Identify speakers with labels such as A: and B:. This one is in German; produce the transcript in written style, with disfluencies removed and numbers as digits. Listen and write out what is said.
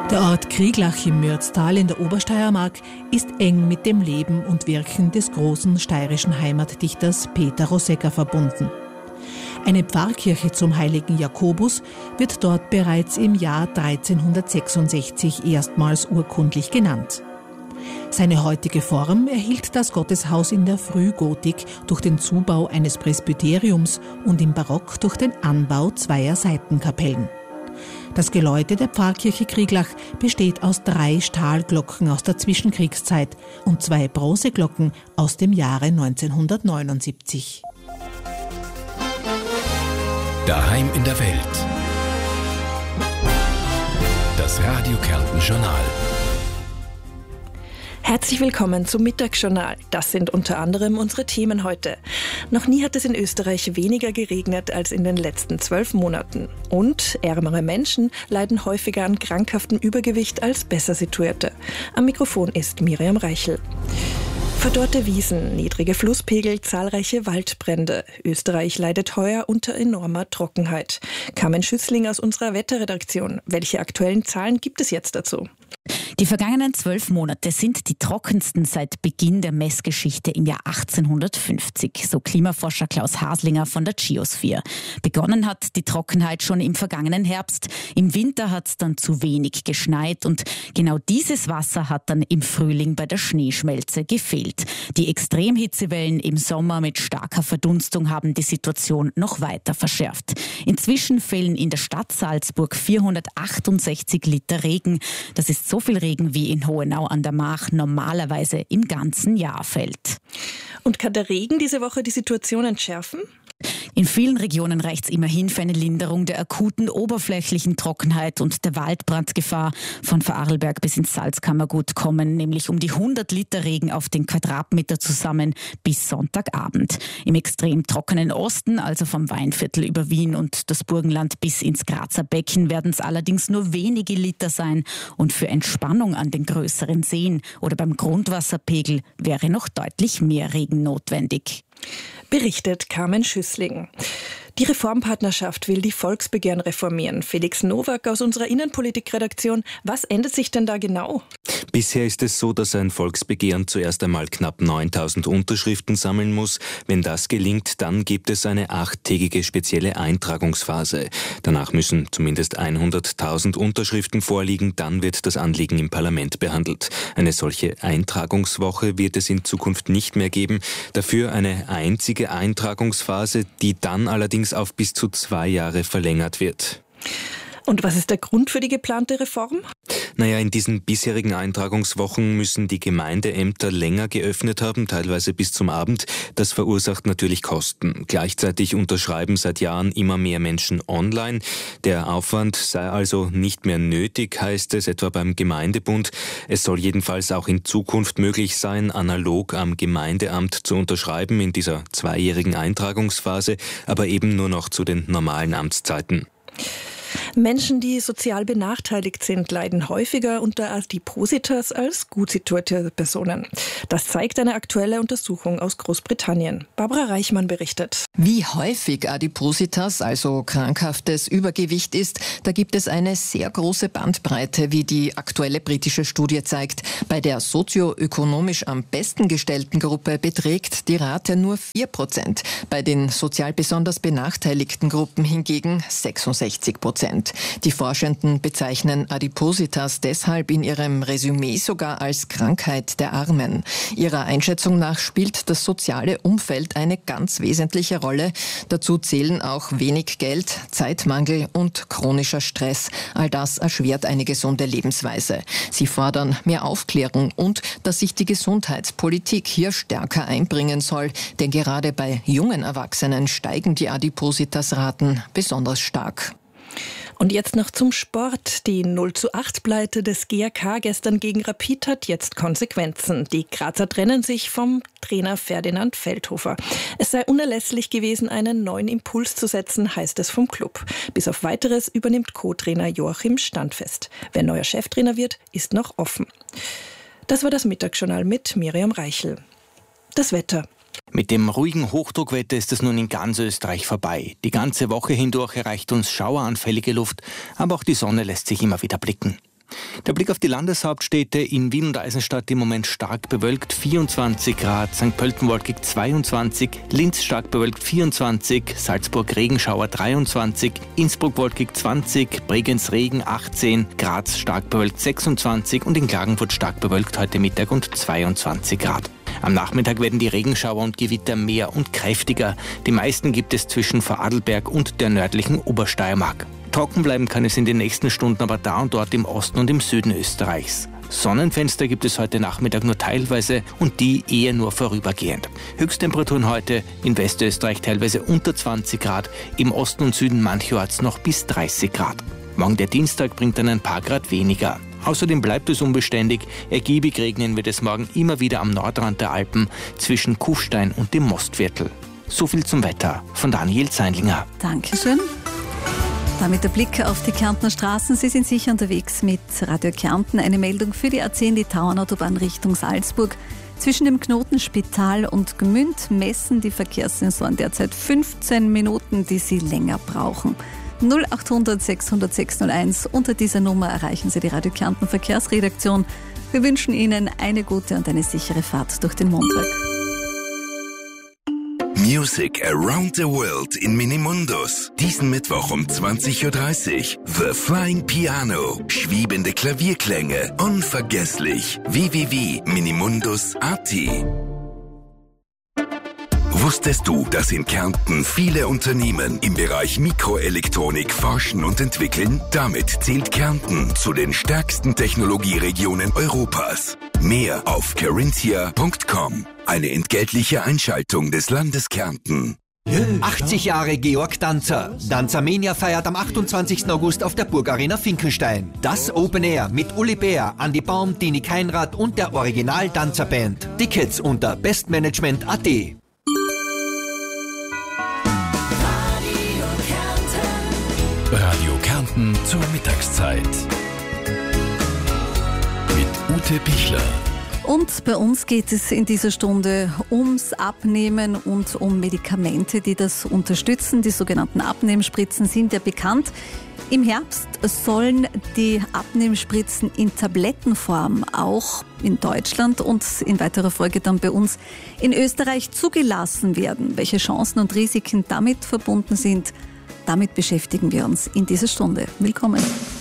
A: Der Ort Krieglach im Mürztal in der Obersteiermark ist eng mit dem Leben und Wirken des großen steirischen Heimatdichters Peter Rosegger verbunden. Eine Pfarrkirche zum heiligen Jakobus wird dort bereits im Jahr 1366 erstmals urkundlich genannt. Seine heutige Form erhielt das Gotteshaus in der Frühgotik durch den Zubau eines Presbyteriums und im Barock durch den Anbau zweier Seitenkapellen. Das Geläute der Pfarrkirche Krieglach besteht aus 3 Stahlglocken aus der Zwischenkriegszeit und 2 Bronzeglocken aus dem Jahre 1979.
B: Daheim in der Welt. Das Radio Kärnten Journal.
C: Herzlich willkommen zum Mittagsjournal. Das sind unter anderem unsere Themen heute. Noch nie hat es in Österreich weniger geregnet als in den letzten 12 Monaten. Und ärmere Menschen leiden häufiger an krankhaftem Übergewicht als besser situierte. Am Mikrofon ist Miriam Reichel. Verdorrte Wiesen, niedrige Flusspegel, zahlreiche Waldbrände. Österreich leidet heuer unter enormer Trockenheit. Carmen Schüssling aus unserer Wetterredaktion. Welche aktuellen Zahlen gibt es jetzt dazu?
D: Die vergangenen 12 Monate sind die trockensten seit Beginn der Messgeschichte im Jahr 1850, so Klimaforscher Klaus Haslinger von der Geosphere. Begonnen hat die Trockenheit schon im vergangenen Herbst. Im Winter hat es dann zu wenig geschneit und genau dieses Wasser hat dann im Frühling bei der Schneeschmelze gefehlt. Die Extremhitzewellen im Sommer mit starker Verdunstung haben die Situation noch weiter verschärft. Inzwischen fehlen in der Stadt Salzburg 468 Liter Regen. Das ist so viel Regen wie in Hohenau an der Mach normalerweise im ganzen Jahr fällt.
C: Und kann der Regen diese Woche die Situation entschärfen?
D: In vielen Regionen reicht es immerhin für eine Linderung der akuten oberflächlichen Trockenheit und der Waldbrandgefahr. Von Vorarlberg bis ins Salzkammergut kommen nämlich um die 100 Liter Regen auf den Quadratmeter zusammen bis Sonntagabend. Im extrem trockenen Osten, also vom Weinviertel über Wien und das Burgenland bis ins Grazer Becken, werden es allerdings nur wenige Liter sein. Und für Entspannung an den größeren Seen oder beim Grundwasserpegel wäre noch deutlich mehr Regen notwendig.
C: Berichtet Carmen Schüssling. Die Reformpartnerschaft will die Volksbegehren reformieren. Felix Nowak aus unserer Innenpolitikredaktion. Was ändert sich denn da genau?
E: Bisher ist es so, dass ein Volksbegehren zuerst einmal knapp 9.000 Unterschriften sammeln muss. Wenn das gelingt, dann gibt es eine 8-tägige spezielle Eintragungsphase. Danach müssen zumindest 100.000 Unterschriften vorliegen, dann wird das Anliegen im Parlament behandelt. Eine solche Eintragungswoche wird es in Zukunft nicht mehr geben. Dafür eine einzige Eintragungsphase, die dann allerdings auf bis zu 2 Jahre verlängert wird.
C: Und was ist der Grund für die geplante Reform?
E: In diesen bisherigen Eintragungswochen müssen die Gemeindeämter länger geöffnet haben, teilweise bis zum Abend. Das verursacht natürlich Kosten. Gleichzeitig unterschreiben seit Jahren immer mehr Menschen online. Der Aufwand sei also nicht mehr nötig, heißt es etwa beim Gemeindebund. Es soll jedenfalls auch in Zukunft möglich sein, analog am Gemeindeamt zu unterschreiben in dieser 2-jährigen Eintragungsphase, aber eben nur noch zu den normalen Amtszeiten.
C: Menschen, die sozial benachteiligt sind, leiden häufiger unter Adipositas als gut situierte Personen. Das zeigt eine aktuelle Untersuchung aus Großbritannien. Barbara Reichmann berichtet.
F: Wie häufig Adipositas, also krankhaftes Übergewicht ist, da gibt es eine sehr große Bandbreite, wie die aktuelle britische Studie zeigt. Bei der sozioökonomisch am besten gestellten Gruppe beträgt die Rate nur 4%. Bei den sozial besonders benachteiligten Gruppen hingegen 66%. Die Forschenden bezeichnen Adipositas deshalb in ihrem Resümee sogar als Krankheit der Armen. Ihrer Einschätzung nach spielt das soziale Umfeld eine ganz wesentliche Rolle. Dazu zählen auch wenig Geld, Zeitmangel und chronischer Stress. All das erschwert eine gesunde Lebensweise. Sie fordern mehr Aufklärung und dass sich die Gesundheitspolitik hier stärker einbringen soll, denn gerade bei jungen Erwachsenen steigen die Adipositas-Raten besonders stark.
C: Und jetzt noch zum Sport. Die 0:8-Pleite des GAK gestern gegen Rapid hat jetzt Konsequenzen. Die Grazer trennen sich vom Trainer Ferdinand Feldhofer. Es sei unerlässlich gewesen, einen neuen Impuls zu setzen, heißt es vom Club. Bis auf Weiteres übernimmt Co-Trainer Joachim Standfest. Wer neuer Cheftrainer wird, ist noch offen. Das war das Mittagsjournal mit Miriam Reichel. Das Wetter.
G: Mit dem ruhigen Hochdruckwetter ist es nun in ganz Österreich vorbei. Die ganze Woche hindurch erreicht uns schaueranfällige Luft, aber auch die Sonne lässt sich immer wieder blicken. Der Blick auf die Landeshauptstädte: in Wien und Eisenstadt im Moment stark bewölkt, 24 Grad, St. Pölten wolkig 22, Linz stark bewölkt 24, Salzburg Regenschauer 23, Innsbruck wolkig 20, Bregenz Regen 18, Graz stark bewölkt 26 und in Klagenfurt stark bewölkt heute Mittag und 22 Grad. Am Nachmittag werden die Regenschauer und Gewitter mehr und kräftiger. Die meisten gibt es zwischen Vorarlberg und der nördlichen Obersteiermark. Trocken bleiben kann es in den nächsten Stunden aber da und dort im Osten und im Süden Österreichs. Sonnenfenster gibt es heute Nachmittag nur teilweise und die eher nur vorübergehend. Höchsttemperaturen heute in Westösterreich teilweise unter 20 Grad, im Osten und Süden mancherorts noch bis 30 Grad. Morgen der Dienstag bringt dann ein paar Grad weniger. Außerdem bleibt es unbeständig. Ergiebig regnen wird es morgen immer wieder am Nordrand der Alpen zwischen Kufstein und dem Mostviertel. So viel zum Wetter von Daniel Zeinlinger.
H: Dankeschön. Damit der Blick auf die Kärntner Straßen. Sie sind sicher unterwegs mit Radio Kärnten. Eine Meldung für die A10, die Tauernautobahn Richtung Salzburg. Zwischen dem Knoten Spital und Gmünd messen die Verkehrssensoren derzeit 15 Minuten, die sie länger brauchen. 0800 600 601. Unter dieser Nummer erreichen Sie die Radio Kärnten Verkehrsredaktion. Wir wünschen Ihnen eine gute und eine sichere Fahrt durch den Montag.
B: Music Around the World in Minimundus. Diesen Mittwoch um 20.30 Uhr. The Flying Piano. Schwebende Klavierklänge. Unvergesslich. www.minimundus.at. Wusstest du, dass in Kärnten viele Unternehmen im Bereich Mikroelektronik forschen und entwickeln? Damit zählt Kärnten zu den stärksten Technologieregionen Europas. Mehr auf carinthia.com. Eine entgeltliche Einschaltung des Landes Kärnten.
I: 80 Jahre Georg Danzer. Danzermania feiert am 28. August auf der Burgarena Finkenstein. Das Open Air mit Uli Bär, Andi Baum, Dini Keinrad und der Original-Danzerband. Tickets unter bestmanagement.at.
B: Radio Kärnten zur Mittagszeit. Mit Ute Pichler.
H: Und bei uns geht es in dieser Stunde ums Abnehmen und um Medikamente, die das unterstützen. Die sogenannten Abnehmspritzen sind ja bekannt. Im Herbst sollen die Abnehmspritzen in Tablettenform auch in Deutschland und in weiterer Folge dann bei uns in Österreich zugelassen werden. Welche Chancen und Risiken damit verbunden sind, damit beschäftigen wir uns in dieser Stunde. Willkommen.